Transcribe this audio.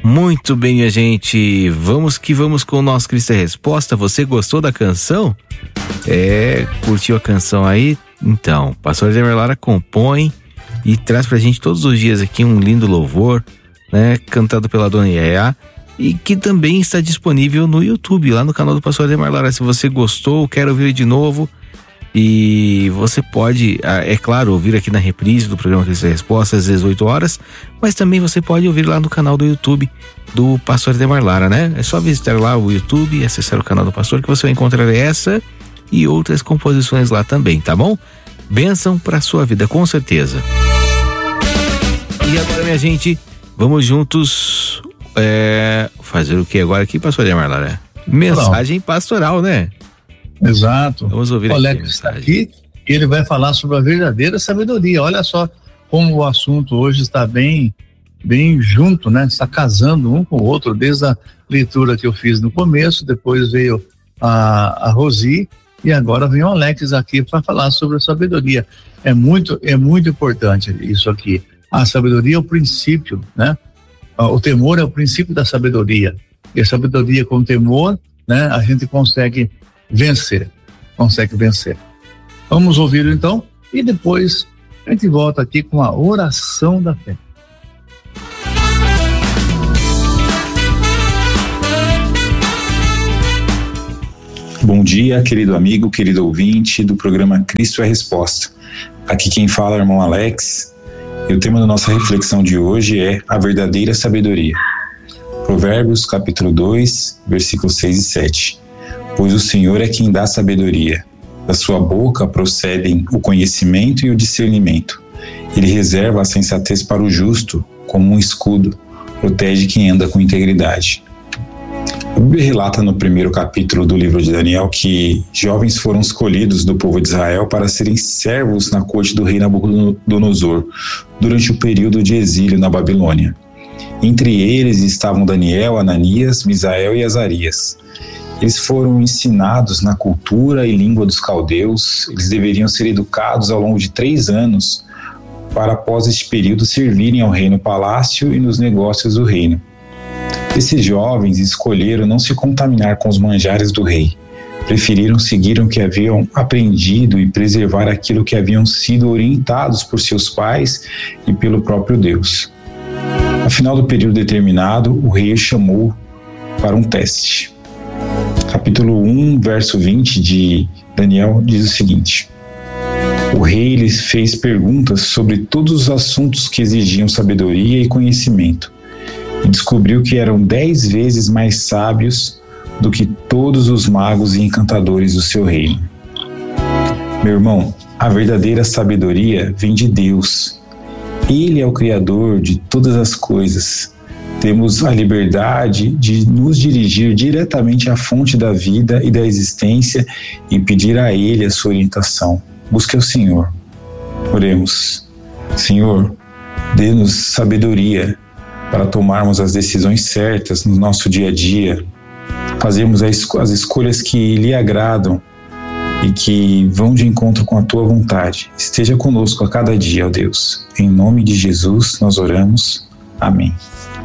Muito bem, minha gente, vamos que vamos com o nosso Cristo é Resposta. Você gostou da canção? Curtiu a canção aí? Então, pastor Ademar Lara compõe e traz pra gente todos os dias aqui um lindo louvor, né, cantado pela Dona Yaya, e que também está disponível no YouTube, lá no canal do pastor Ademar Lara. Se você gostou, quer ouvir de novo, e você pode, é claro, ouvir aqui na reprise do programa Cristo é Resposta às 18 horas, mas também você pode ouvir lá no canal do YouTube do pastor Ademar Lara, né? É só visitar lá o YouTube e acessar o canal do pastor que você vai encontrar essa e outras composições lá também, tá bom? Bênção pra sua vida, com certeza. E agora, minha gente, vamos juntos fazer o que agora aqui, pastor Ademar Lara? Mensagem pastoral, né? Exato. Vamos ouvir o Alex está aqui e ele vai falar sobre a verdadeira sabedoria. Olha só como o assunto hoje está bem junto, né? Está casando um com o outro, desde a leitura que eu fiz no começo, depois veio a Rosi e agora vem o Alex aqui para falar sobre a sabedoria. É muito importante isso aqui. A sabedoria é o princípio, né? O temor é o princípio da sabedoria. E a sabedoria com temor, né? A gente consegue vencer. Vamos ouvir então e depois a gente volta aqui com a oração da fé. Bom dia, querido amigo, querido ouvinte do programa Cristo é Resposta. Aqui quem fala é o irmão Alex e o tema da nossa reflexão de hoje é a verdadeira sabedoria. Provérbios capítulo 2, versículos 6 e 7. Pois o Senhor é quem dá sabedoria. Da sua boca procedem o conhecimento e o discernimento. Ele reserva a sensatez para o justo, como um escudo, protege quem anda com integridade. A Bíblia relata no primeiro capítulo do livro de Daniel que jovens foram escolhidos do povo de Israel para serem servos na corte do rei Nabucodonosor durante o período de exílio na Babilônia. Entre eles estavam Daniel, Ananias, Misael e Azarias. Eles foram ensinados na cultura e língua dos caldeus. Eles deveriam ser educados ao longo de 3 anos para, após este período, servirem ao rei no palácio e nos negócios do reino. Esses jovens escolheram não se contaminar com os manjares do rei. Preferiram seguir o que haviam aprendido e preservar aquilo que haviam sido orientados por seus pais e pelo próprio Deus. Ao final do período determinado, o rei os chamou para um teste. Capítulo 1, verso 20 de Daniel diz o seguinte: o rei lhes fez perguntas sobre todos os assuntos que exigiam sabedoria e conhecimento, e descobriu que eram 10 vezes mais sábios do que todos os magos e encantadores do seu reino. Meu irmão, a verdadeira sabedoria vem de Deus. Ele é o Criador de todas as coisas. Temos a liberdade de nos dirigir diretamente à fonte da vida e da existência e pedir a Ele a sua orientação. Busque ao Senhor. Oremos. Senhor, dê-nos sabedoria para tomarmos as decisões certas no nosso dia a dia, fazermos as escolhas que lhe agradam e que vão de encontro com a Tua vontade. Esteja conosco a cada dia, ó Deus. Em nome de Jesus nós oramos. Amém.